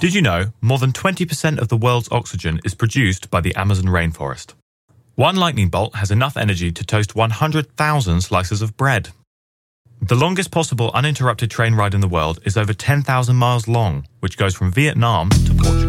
Did you know more than 20% of the world's oxygen is produced by the Amazon rainforest? One lightning bolt has enough energy to toast 100,000 slices of bread. The longest possible uninterrupted train ride in the world is over 10,000 miles long, which goes from Vietnam to Portugal.